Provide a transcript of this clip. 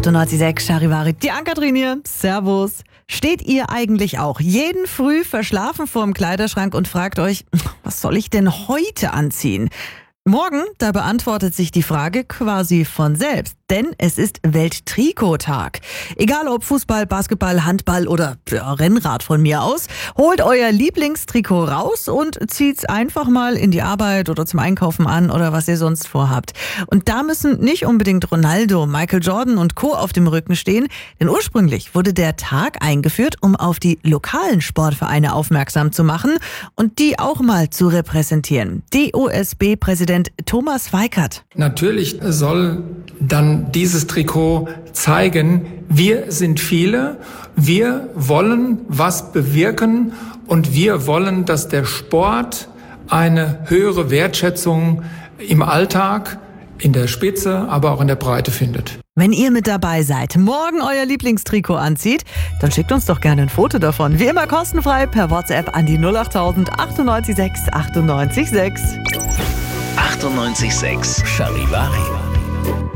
98.6 Charivari, die Ann-Kathrin hier. Servus. Steht ihr eigentlich auch jeden Früh verschlafen vorm Kleiderschrank und fragt euch, was soll ich denn heute anziehen? Morgen, da beantwortet sich die Frage quasi von selbst, denn es ist Welttrikottag. Egal ob Fußball, Basketball, Handball oder Rennrad von mir aus, holt euer Lieblingstrikot raus und zieht's einfach mal in die Arbeit oder zum Einkaufen an oder was ihr sonst vorhabt. Und da müssen nicht unbedingt Ronaldo, Michael Jordan und Co. auf dem Rücken stehen, denn ursprünglich wurde der Tag eingeführt, um auf die lokalen Sportvereine aufmerksam zu machen und die auch mal zu repräsentieren. DOSB-Präsident Thomas Weikert. Natürlich soll dann dieses Trikot zeigen, wir sind viele, wir wollen was bewirken und wir wollen, dass der Sport eine höhere Wertschätzung im Alltag, in der Spitze, aber auch in der Breite findet. Wenn ihr mit dabei seid, morgen euer Lieblingstrikot anzieht, dann schickt uns doch gerne ein Foto davon. Wie immer kostenfrei per WhatsApp an die 08000 98 6 98 6. 98.6 Charivari.